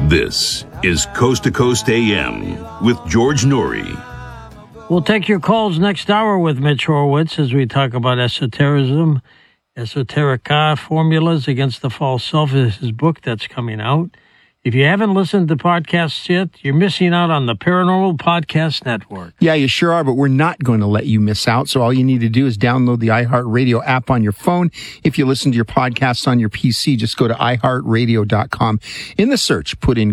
This is Coast to Coast AM with George Noory. We'll take your calls next hour with Mitch Horowitz as we talk about esotericism, esoteric formulas against the false self is his book that's coming out. If you haven't listened to podcasts yet, you're missing out on the Paranormal Podcast Network. Yeah, you sure are, but we're not going to let you miss out. So all you need to do is download the iHeartRadio app on your phone. If you listen to your podcasts on your PC, just go to iHeartRadio.com. In the search, put in